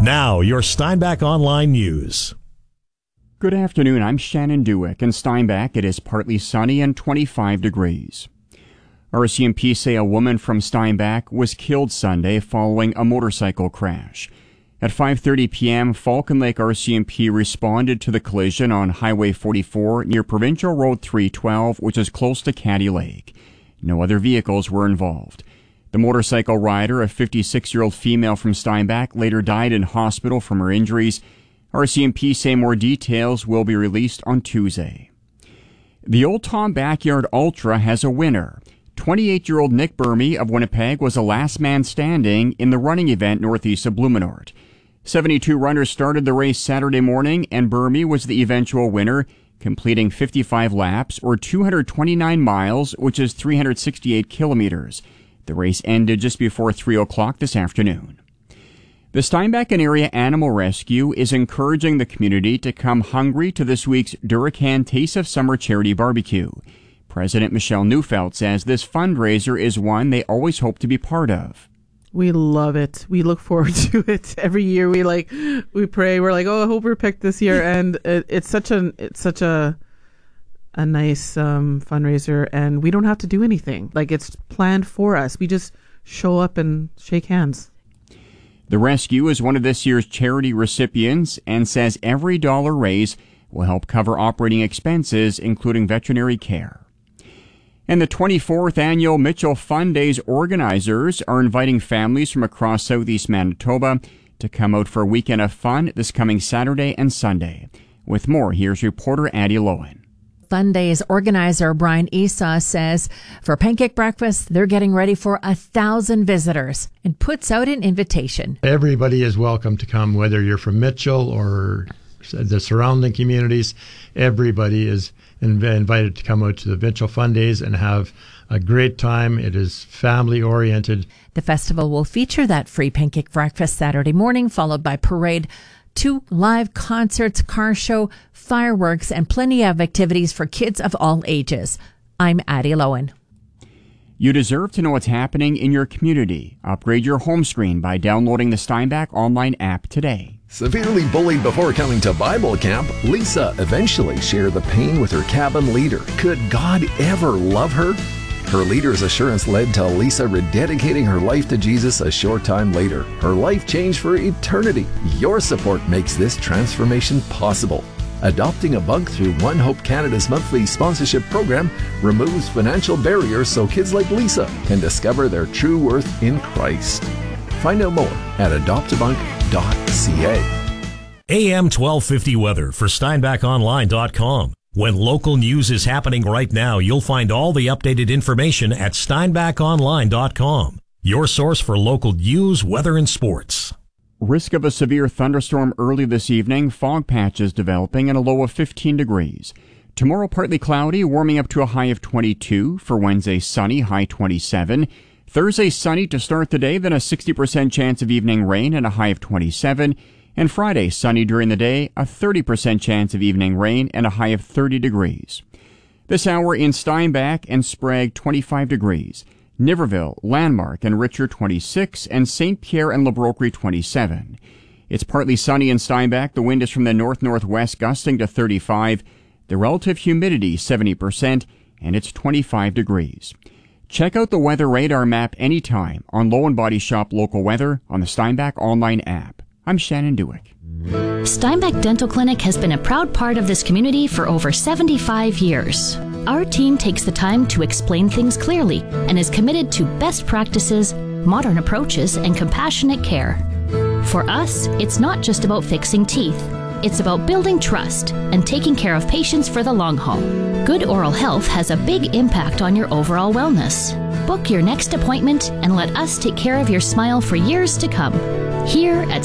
Now, your Steinbach Online News. Good afternoon, I'm Shannon Dewick. In Steinbach, it is partly sunny and 25 degrees. RCMP say a woman from Steinbach was killed Sunday following a motorcycle crash. At 5:30 p.m., Falcon Lake RCMP responded to the collision on Highway 44 near Provincial Road 312, which is close to Caddy Lake. No other vehicles were involved. The motorcycle rider, a 56-year-old female from Steinbach, later died in hospital from her injuries. RCMP say more details will be released on Tuesday. The Old Tom Backyard Ultra has a winner. 28-year-old Nick Burmy of Winnipeg was the last man standing in the running event northeast of Blumenort. 72 runners started the race Saturday morning, and Burmy was the eventual winner, completing 55 laps, or 229 miles, which is 368 kilometers. The race ended just before 3 o'clock this afternoon. The Steinbach and Area Animal Rescue is encouraging the community to come hungry to this week's Duracan Taste of Summer charity barbecue. President Michelle Neufeld says this fundraiser is one they always hope to be part of. We love it. We look forward to it every year. We pray. We're like, oh, I hope we're picked this year. And it's such a nice fundraiser, and we don't have to do anything. Like, it's planned for us. We just show up and shake hands. The rescue is one of this year's charity recipients and says every dollar raised will help cover operating expenses, including veterinary care. And the 24th annual Mitchell Fun Days organizers are inviting families from across southeast Manitoba to come out for a weekend of fun this coming Saturday and Sunday. With more, here's reporter Addie Lowen. Fun Days organizer Brian Esau says for pancake breakfast, they're getting ready for 1,000 visitors and puts out an invitation. Everybody is welcome to come, whether you're from Mitchell or the surrounding communities. Everybody is invited to come out to the Mitchell Fun Days and have a great time. It is family oriented. The festival will feature that free pancake breakfast Saturday morning, followed by parade, 2 live concerts, car show, fireworks, and plenty of activities for kids of all ages. I'm Addie Lowen. You deserve to know what's happening in your community. Upgrade your home screen by downloading the Steinbach online app today. Severely bullied before coming to Bible camp, Lisa eventually shared the pain with her cabin leader. Could God ever love her? Her leader's assurance led to Lisa rededicating her life to Jesus a short time later. Her life changed for eternity. Your support makes this transformation possible. Adopting a bunk through One Hope Canada's monthly sponsorship program removes financial barriers so kids like Lisa can discover their true worth in Christ. Find out more at adoptabunk.ca. AM 1250 weather for SteinbachOnline.com. When local news is happening right now, you'll find all the updated information at SteinbachOnline.com. Your source for local news, weather, and sports. Risk of a severe thunderstorm early this evening, fog patches developing and a low of 15 degrees. Tomorrow partly cloudy, warming up to a high of 22. For Wednesday, sunny, high 27. Thursday, sunny to start the day, then a 60% chance of evening rain and a high of 27. And Friday, sunny during the day, a 30% chance of evening rain and a high of 30 degrees. This hour in Steinbach and Sprague, 25 degrees. Niverville, Landmark, and Richard, 26, and St. Pierre and Labroquerie, 27. It's partly sunny in Steinbach. The wind is from the north-northwest, gusting to 35. The relative humidity, 70%, and it's 25 degrees. Check out the weather radar map anytime on Low and Body Shop Local Weather on the Steinbach online app. I'm Shannon Dewick. Steinbach Dental Clinic has been a proud part of this community for over 75 years. Our team takes the time to explain things clearly and is committed to best practices, modern approaches, and compassionate care. For us, it's not just about fixing teeth. It's about building trust and taking care of patients for the long haul. Good oral health has a big impact on your overall wellness. Book your next appointment and let us take care of your smile for years to come. Here at